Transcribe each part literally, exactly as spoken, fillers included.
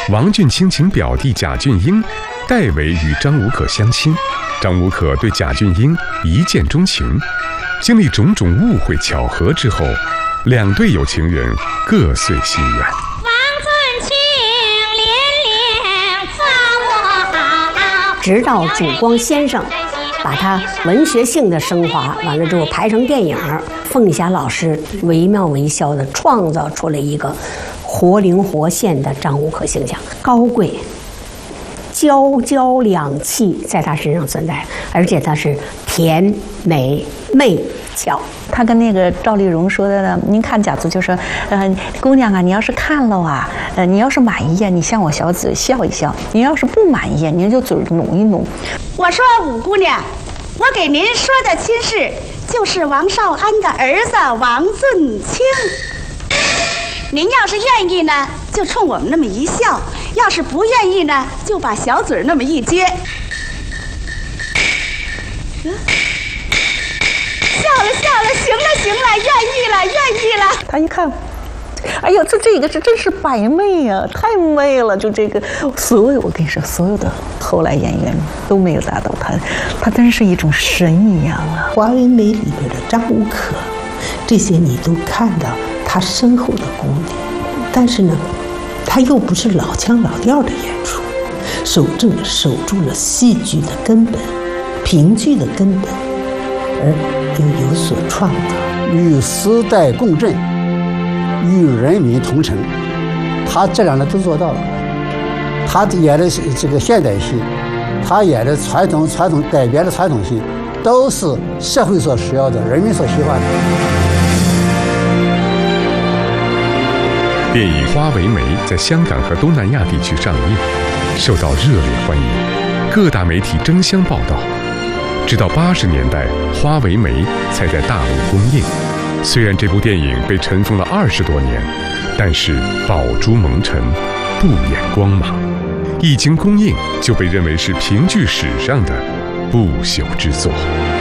王俊卿请表弟贾俊英代为与张无可相亲，张无可对贾俊英一见钟情。经历种种误会巧合之后，两对有情人各遂心愿。 王俊卿连连造我好， 直到曙光先生把它文学性的升华完了之后拍成电影，凤霞老师惟妙惟肖地创造出了一个活灵活现的张无可形象，高贵娇娇两气在他身上存在，而且他是甜美媚俏。 他跟那个赵丽蓉说的呢，您看贾祖就说，呃，姑娘啊，你要是看了啊，呃，你要是满意啊，你向我小嘴笑一笑；你要是不满意，您就嘴努一努。 我说五姑娘，我给您说的亲事就是王少安的儿子王俊卿。您要是愿意呢，就冲我们那么一笑；要是不愿意呢，就把小嘴那么一撅。嗯笑了笑了，行了行了，愿意了愿意了。 他一看，哎呦，这这个是真是百媚呀、啊，太媚了！就这个，所有我跟你说，所有的后来演员都没有达到他，他真是一种神一样啊。 华为美里边的张无可，这些你都看到他深厚的功底，但是呢，他又不是老腔老调的演出，守正守住了戏剧的根本，评剧的根本，而又有所创造， 与时代共振，与人民同城，他这两个都做到了。他演的这个现代戏，他演的传统传统改编的传统戏，都是社会所需要的，人民所喜欢的。 电影《花为媒》在香港和东南亚地区上映，受到热烈欢迎，各大媒体争相报道。直到八十年代，《花为媒》才在大陆公映。虽然这部电影被尘封了二十多年，但是宝珠蒙尘，不掩光芒。一经公映，就被认为是评剧史上的不朽之作。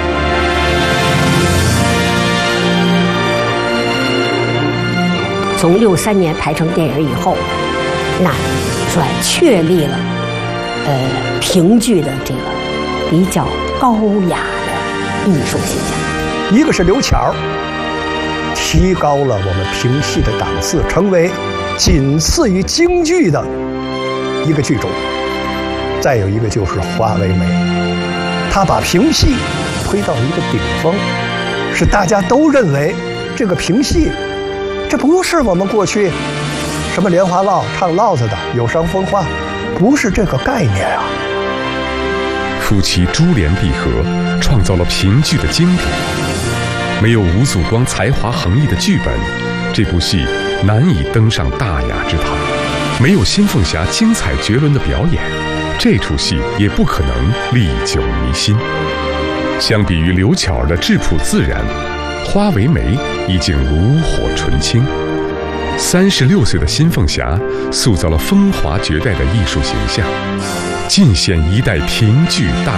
从六三年拍成电影以后，那算确立了呃评剧的这个比较高雅的艺术形象。 一个是刘巧，提高了我们评戏的档次，成为仅次于京剧的一个剧种。再有一个就是华为媒，他把评戏推到一个顶峰，是大家都认为这个评戏，这不是我们过去什么莲花落唱烙子的有伤风化，不是这个概念啊。 夫妻珠联璧合，创造了评剧的经典。没有吴祖光才华横溢的剧本，这部戏难以登上大雅之堂；没有新凤霞精彩绝伦的表演，这出戏也不可能历久弥新。相比于刘巧儿的质朴自然，花为媒已经炉火纯青。三十六岁的新凤霞塑造了风华绝代的艺术形象，尽显一代评剧大